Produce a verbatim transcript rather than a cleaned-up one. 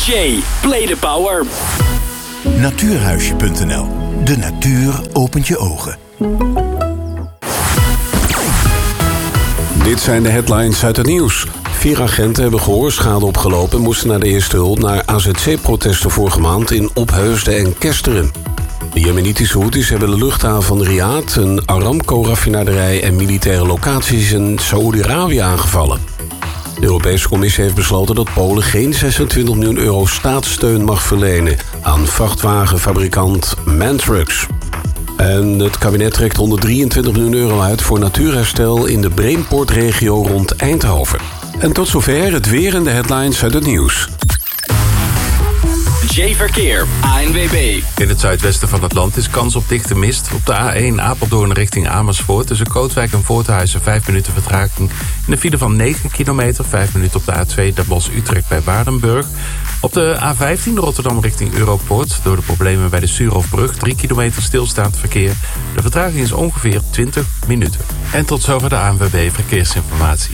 Jay, play the power. Natuurhuisje punt n l. De natuur opent je ogen. Dit zijn de headlines uit het nieuws. Vier agenten hebben gehoorschade opgelopen en moesten naar de eerste hulp naar A Z C-protesten vorige maand in Opheusden en Kesteren. De Jemenitische Houthis hebben de luchthaven van Riyadh, een Aramco-raffinaderij en militaire locaties in Saoedi-Arabië aangevallen. De Europese Commissie heeft besloten dat Polen geen zesentwintig miljoen euro staatssteun mag verlenen aan vrachtwagenfabrikant Mantrux. En het kabinet trekt honderddrieëntwintig miljoen euro uit voor natuurherstel in de Brainport-regio rond Eindhoven. En tot zover het weer en de headlines uit het nieuws. J-Verkeer, A N W B. In het zuidwesten van het land is kans op dichte mist. Op de A één Apeldoorn richting Amersfoort tussen Kootwijk en Voorthuizen vijf minuten vertraging. In de file van negen kilometer, vijf minuten op de A twee Den Bosch-Utrecht bij Waardenburg. Op de A vijftien Rotterdam richting Europoort. Door de problemen bij de Suurhofbrug drie kilometer stilstaand verkeer. De vertraging is ongeveer twintig minuten. En tot zover de A N W B Verkeersinformatie.